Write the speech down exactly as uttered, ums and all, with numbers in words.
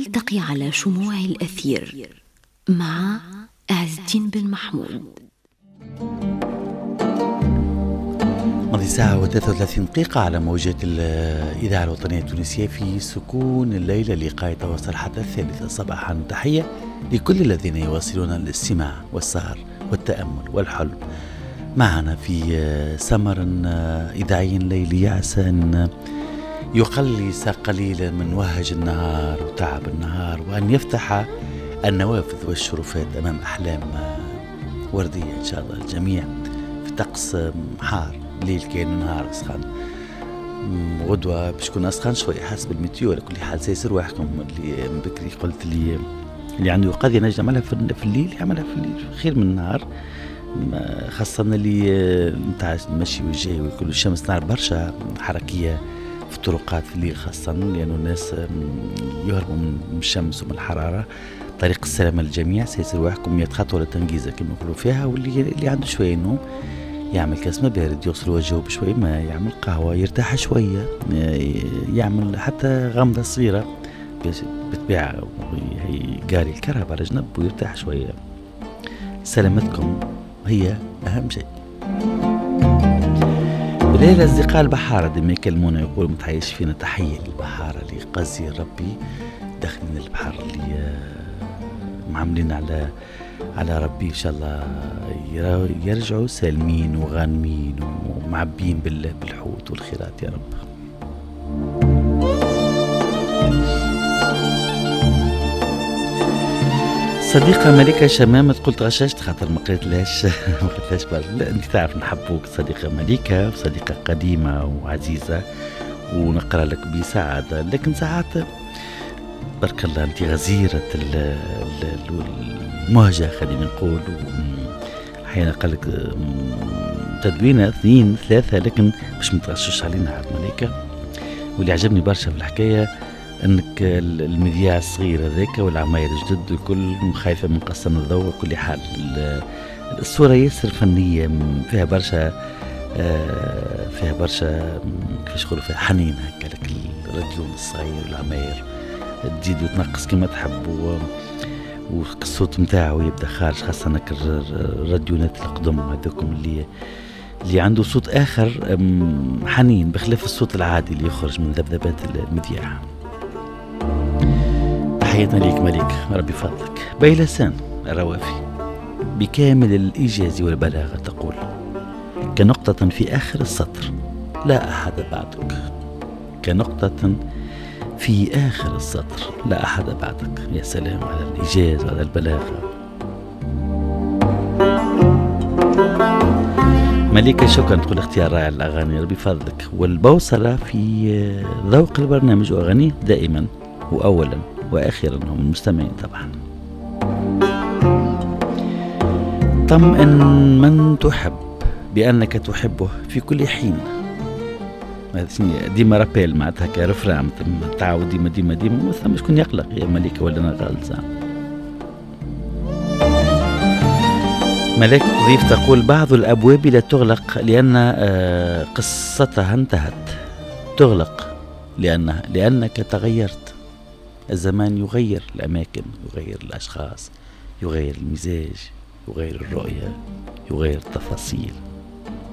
نلتقي على شموع الأثير مع عز الدين بن محمود. ماضي ساعة وثلاثة وثلاثين دقيقة على موجة الإذاعة الوطنية التونسية في سكون الليلة لقاء يتواصل حتى الثالثة صباحا. تحية لكل الذين يواصلون الاستماع والسهر والتأمل والحلم معنا في سمر إذاعي ليلي، عسى أن يقلص قليلا من وهج النهار وتعب النهار، وأن يفتح النوافذ والشرفات أمام أحلام وردية إن شاء الله الجميع في طقس حار. ليل كان نهار سخان، غدوة باش تكون أسخن شوية حسب الميتيو. على كل حال سيسر واحكم اللي من بكري قلت لي اللي عنده قضية نجم يعملها في الليل يعملها في الليل خير من النهار، خاصة اللي نتاع المشي والجاي وكل الشمس نهار برشا حركية في الطرقات في الليل، خاصة لأنه الناس يهربوا من الشمس ومن الحرارة. طريق السلامة للجميع، سيسر واحكم مية خطوة لتنجيزة كما يقولوا فيها. واللي اللي عنده شوية نوم يعمل كاس ما بارد يغسل وجهه بشوي ما، يعمل قهوة يرتاح شوية، يعمل حتى غمضة صغيرة بالطبيعة قاري الكرهبة على جنب ويرتاح شوية. سلامتكم هي أهم شيء. بالليل أصدقاء البحارة دم يكلمونا يقولوا متحيش فينا تحية للبحارة اللي قصي ربي داخلين البحر اللي معاملين على على ربي إن شاء الله يرجعوا سالمين وغانمين ومعبين بالحوت والخيرات يا رب. صديقة ملكة شمامة قلت غششت خاطر ما قريتلهاش ما قريتلهاش برا. انت تعرف نحبوك صديقة ملكة وصديقة قديمة وعزيزة ونقرأ لك بسعادة، لكن ساعات بارك الله انت غزيرة المهجة خلينا نقول. احيانا قال لك تدوينة اثنين ثلاثة لكن مش متغشش علينا عاد ملكة. واللي عجبني برشا في الحكاية انك المذياع الصغير هذاك والعماير الجدد الكل خايفة من قصن الضوء وكل حال. الصورة ياسر فنية فيها برشا فيها برشا كيفاش يقولوا فيها حنين هكا لك الراديو الصغير والعماير تزيد وتنقص كما تحب، والصوت متاعه يبدا خارج، خاصة الراديونات القدم هذوكم اللي اللي عنده صوت آخر حنين بخلاف الصوت العادي اللي يخرج من ذبذبات المذياع. تحياتنا ليك ملك ربي فضلك. بيلسان الروافي بكامل الإيجاز والبلاغة تقول كنقطة في آخر السطر لا أحد بعدك، كنقطة في آخر السطر لا أحد بعدك. يا سلام على الإيجاز وعلى البلاغة. مليكة شكرا تقول اختيار رائع الأغاني ربي فضلك. والبوصلة في ذوق البرنامج وأغانيه دائما وأولا وأخيرا هم المستمعين طبعا. طمئن من تحب بأنك تحبه في كل حين. ديما رابيل معناتها كرفرام تعاود ديما ديما ديما مثلا شكون يقلق يا مليكة ولا أنا غالزة. ملاك ضيف تقول بعض الأبواب لا تغلق لأن قصتها انتهت، تغلق لأنها لأنك تغيرت. الزمان يغير الأماكن، يغير الأشخاص، يغير المزاج، يغير الرؤية، يغير التفاصيل.